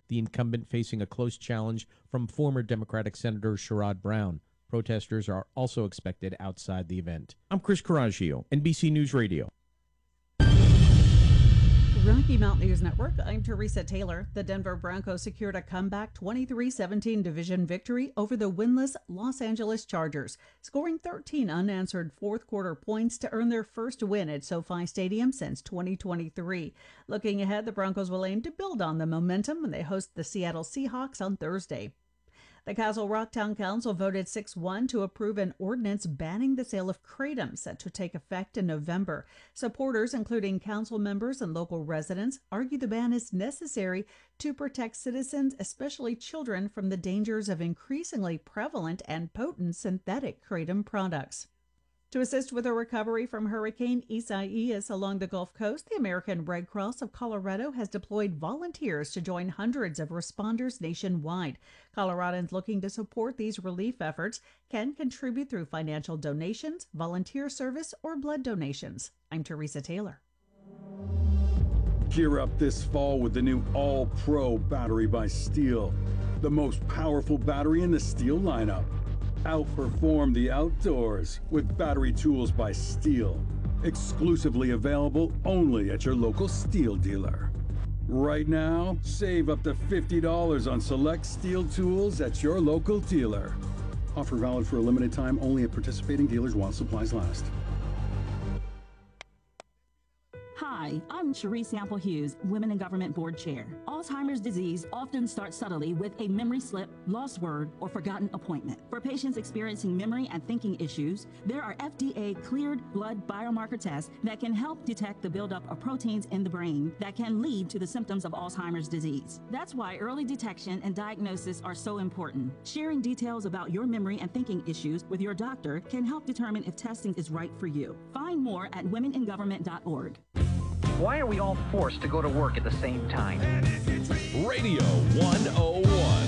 the incumbent facing a close challenge from former Democratic Senator Sherrod Brown. Protesters are also expected outside the event. I'm Chris Coraggio, NBC News Radio. Rocky Mountain News Network, I'm Teresa Taylor. The Denver Broncos secured a comeback 23-17 division victory over the winless Los Angeles Chargers, scoring 13 unanswered fourth-quarter points to earn their first win at SoFi Stadium since 2023. Looking ahead, the Broncos will aim to build on the momentum when they host the Seattle Seahawks on Thursday. The Castle Rock Town Council voted 6-1 to approve an ordinance banning the sale of kratom set to take effect in November. Supporters, including council members and local residents, argue the ban is necessary to protect citizens, especially children, from the dangers of increasingly prevalent and potent synthetic kratom products. To assist with the recovery from Hurricane Isaias along the Gulf Coast, the American Red Cross of Colorado has deployed volunteers to join hundreds of responders nationwide. Coloradans looking to support these relief efforts can contribute through financial donations, volunteer service, or blood donations. I'm Teresa Taylor. Gear up this fall with the new All-Pro battery by Steel, the most powerful battery in the Steel lineup. Outperform the outdoors with battery tools by Steel. Exclusively available only at your local Steel dealer. Right now, save up to $50 on select Steel tools at your local dealer. Offer valid for a limited time only at participating dealers while supplies last. Hi, I'm Cherie Sample Hughes, Women in Government Board Chair. Alzheimer's disease often starts subtly with a memory slip, lost word, or forgotten appointment. For patients experiencing memory and thinking issues, there are FDA-cleared blood biomarker tests that can help detect the buildup of proteins in the brain that can lead to the symptoms of Alzheimer's disease. That's why early detection and diagnosis are so important. Sharing details about your memory and thinking issues with your doctor can help determine if testing is right for you. Find more at womeningovernment.org. Why are we all forced to go to work at the same time? Radio 101.